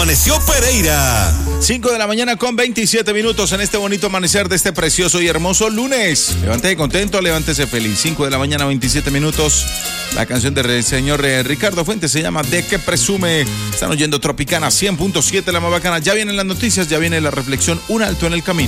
Amaneció Pereira. 5 de la mañana con 27 minutos en este bonito amanecer de este precioso y hermoso lunes. Levántese contento, levántese feliz. 5 de la mañana, 27 minutos. La canción del señor Ricardo Fuentes se llama ¿De qué presume? Están oyendo Tropicana 100.7, la más bacana. Ya vienen las noticias, ya viene la reflexión, un alto en el camino.